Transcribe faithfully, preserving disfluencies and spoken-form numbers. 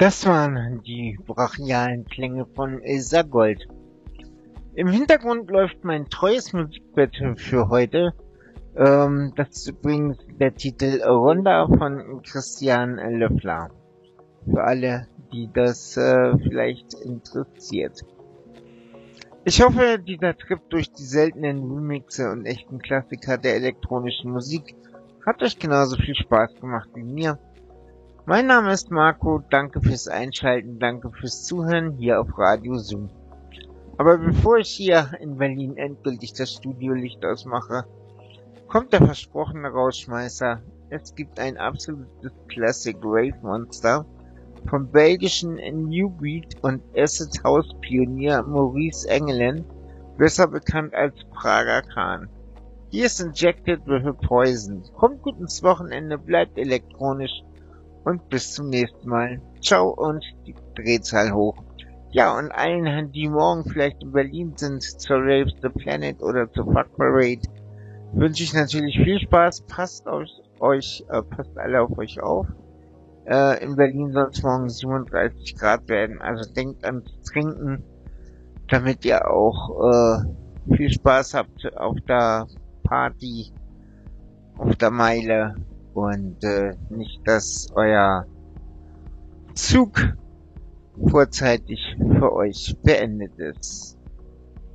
Das waren die brachialen Klänge von Isagold. Im Hintergrund läuft mein treues Musikbett für heute. Ähm, das ist übrigens der Titel Ronda von Christian Löffler. Für alle, die das äh, vielleicht interessiert. Ich hoffe, dieser Trip durch die seltenen Remixe und echten Klassiker der elektronischen Musik hat euch genauso viel Spaß gemacht wie mir. Mein Name ist Marco, danke fürs Einschalten, danke fürs Zuhören hier auf Radio Zoom. Aber bevor ich hier in Berlin endgültig das Studiolicht ausmache, kommt der versprochene Rausschmeißer. Es gibt ein absolutes Classic Rave Monster vom belgischen New Beat und Acid House Pionier Maurice Engelen, besser bekannt als Prager Khan. Hier ist Injected with a Poison. Kommt gut ins Wochenende, bleibt elektronisch und bis zum nächsten Mal. Ciao und die Drehzahl hoch. Ja, und allen, die morgen vielleicht in Berlin sind, zur Rave the Planet oder zur Fuck Parade, wünsche ich natürlich viel Spaß. Passt auf euch, äh, passt alle auf euch auf. Äh, in Berlin soll es morgen siebenunddreißig Grad werden, also denkt ans Trinken, damit ihr auch äh, viel Spaß habt auf der Party, auf der Meile und äh, nicht, dass euer Zug vorzeitig für euch beendet ist.